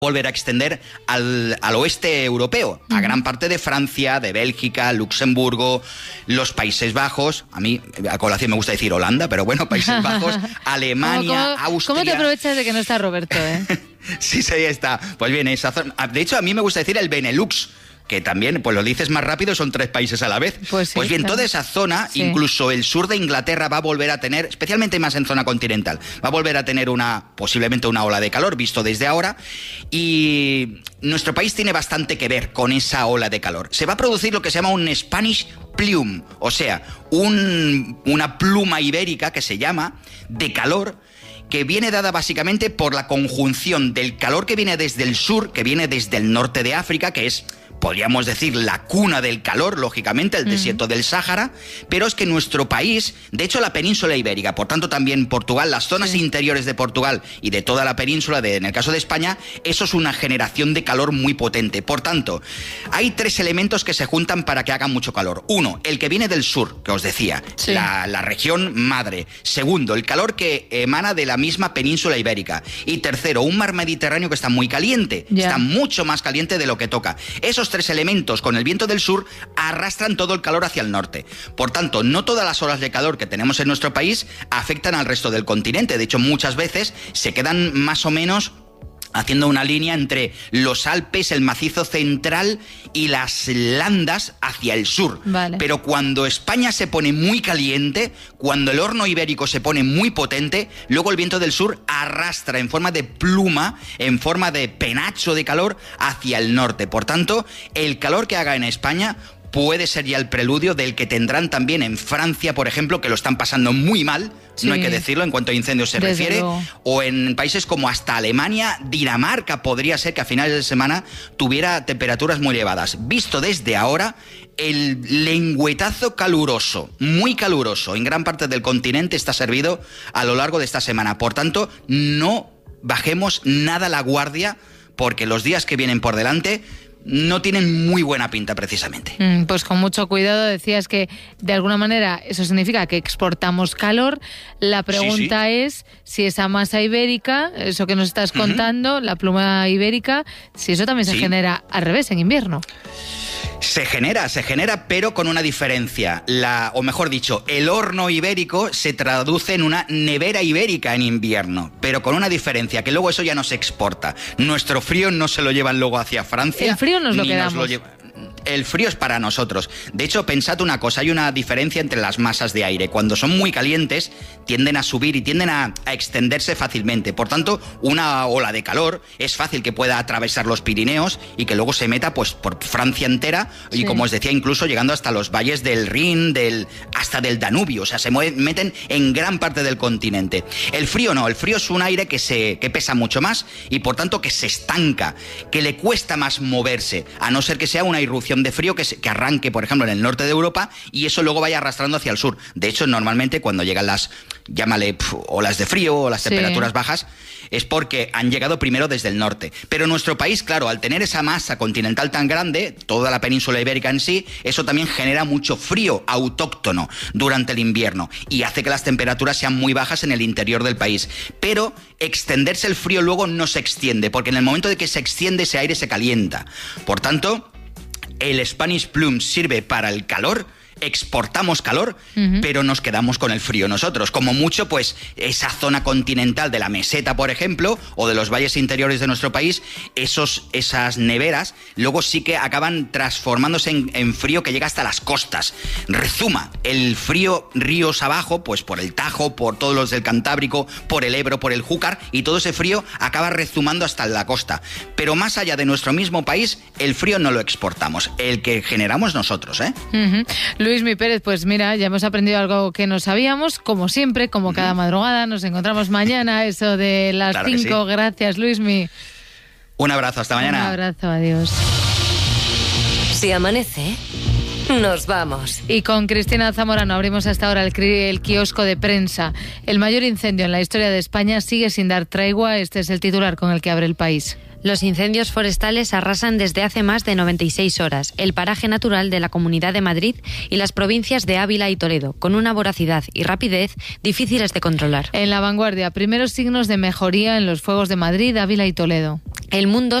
volver a extender al oeste europeo, a gran parte de Francia, de Bélgica, Luxemburgo, los Países Bajos. A mí, a colación me gusta decir Holanda, pero bueno, Países Bajos, Alemania, Austria. ¿Cómo te aprovechas de que no está Roberto, Sí, ahí está. Pues bien, esa zona. De hecho, a mí me gusta decir el Benelux, que también, pues lo dices más rápido, son 3 países a la vez. Pues bien, claro. toda esa zona, sí, incluso el sur de Inglaterra va a volver a tener, especialmente más en zona continental, va a volver a tener posiblemente una ola de calor, visto desde ahora, y nuestro país tiene bastante que ver con esa ola de calor. Se va a producir lo que se llama un Spanish plume, o sea, una pluma ibérica que se llama de calor, que viene dada básicamente por la conjunción del calor que viene desde el sur, que viene desde el norte de África, que es, podríamos decir, la cuna del calor, lógicamente, el desierto del Sáhara, pero es que nuestro país, de hecho la península ibérica, por tanto también Portugal, las zonas interiores de Portugal y de toda la península, en el caso de España, eso es una generación de calor muy potente. Por tanto, hay 3 elementos que se juntan para que haga mucho calor. 1, el que viene del sur, que os decía, la región madre. 2, el calor que emana de la misma península ibérica. Y 3, un mar Mediterráneo que está muy caliente, está mucho más caliente de lo que toca. Esos 3 elementos con el viento del sur arrastran todo el calor hacia el norte. Por tanto, no todas las olas de calor que tenemos en nuestro país afectan al resto del continente. De hecho, muchas veces se quedan más o menos haciendo una línea entre los Alpes, el macizo central y las landas hacia el sur. Vale. Pero cuando España se pone muy caliente, cuando el horno ibérico se pone muy potente, luego el viento del sur arrastra en forma de pluma, en forma de penacho de calor hacia el norte. Por tanto, el calor que haga en España puede ser ya el preludio del que tendrán también en Francia, por ejemplo, que lo están pasando muy mal, no hay que decirlo, en cuanto a incendios se refiere, luego. O en países como hasta Alemania, Dinamarca, podría ser que a finales de semana tuviera temperaturas muy elevadas. Visto desde ahora, el lengüetazo caluroso, muy caluroso, en gran parte del continente está servido a lo largo de esta semana. Por tanto, no bajemos nada la guardia, porque los días que vienen por delante no tienen muy buena pinta, precisamente. Pues con mucho cuidado. Decías que de alguna manera eso significa que exportamos calor. La pregunta es si esa masa ibérica, eso que nos estás contando, la pluma ibérica, si eso también se genera al revés, en invierno. Se genera, pero con una diferencia. O mejor dicho, el horno ibérico se traduce en una nevera ibérica en invierno, pero con una diferencia, que luego eso ya no se exporta. Nuestro frío no se lo llevan luego hacia Francia. El frío nos lo quedamos. El frío es para nosotros. De hecho, pensad una cosa, hay una diferencia entre las masas de aire. Cuando son muy calientes, tienden a subir y tienden a extenderse fácilmente. Por tanto, una ola de calor es fácil que pueda atravesar los Pirineos y que luego se meta pues por Francia entera y, como os decía, incluso llegando hasta los valles del Rin, hasta del Danubio. O sea, se meten en gran parte del continente. El frío no, el frío es un aire que pesa mucho más y por tanto que se estanca, que le cuesta más moverse, a no ser que sea una irrupción de frío que arranque, por ejemplo, en el norte de Europa y eso luego vaya arrastrando hacia el sur. De hecho, normalmente cuando llegan llámale olas de frío o las temperaturas bajas, es porque han llegado primero desde el norte. Pero nuestro país, claro, al tener esa masa continental tan grande, toda la península ibérica en sí, eso también genera mucho frío autóctono durante el invierno y hace que las temperaturas sean muy bajas en el interior del país. Pero extenderse el frío luego no se extiende, porque en el momento de que se extiende ese aire se calienta. Por tanto, el Spanish Plume sirve para el calor, exportamos calor, pero nos quedamos con el frío nosotros. Como mucho, pues esa zona continental de la meseta, por ejemplo, o de los valles interiores de nuestro país, esas neveras, luego sí que acaban transformándose en frío que llega hasta las costas. Rezuma el frío ríos abajo, pues por el Tajo, por todos los del Cantábrico, por el Ebro, por el Júcar, y todo ese frío acaba rezumando hasta la costa. Pero más allá de nuestro mismo país, el frío no lo exportamos, el que generamos nosotros, Luismi Pérez, pues mira, ya hemos aprendido algo que no sabíamos, como siempre, como cada madrugada. Nos encontramos mañana, eso de las 5. Gracias, Luismi. Un abrazo, hasta mañana. Un abrazo, adiós. Si amanece, nos vamos. Y con Cristina Zamorano abrimos hasta ahora el kiosco de prensa. El mayor incendio en la historia de España sigue sin dar tregua. Este es el titular con el que abre El País. Los incendios forestales arrasan desde hace más de 96 horas el paraje natural de la Comunidad de Madrid y las provincias de Ávila y Toledo, con una voracidad y rapidez difíciles de controlar. En La Vanguardia, primeros signos de mejoría en los fuegos de Madrid, Ávila y Toledo. el mundo